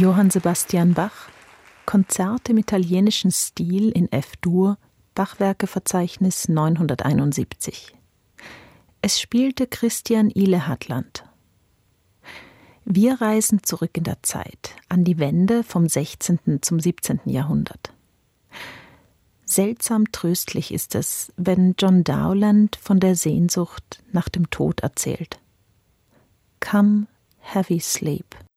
Johann Sebastian Bach, Konzert im italienischen Stil in F-Dur, Bachwerkeverzeichnis 971. Es spielte Christian Ile Hadland. Wir reisen zurück in der Zeit, an die Wende vom 16. zum 17. Jahrhundert. Seltsam tröstlich ist es, wenn John Dowland von der Sehnsucht nach dem Tod erzählt. Come, heavy sleep.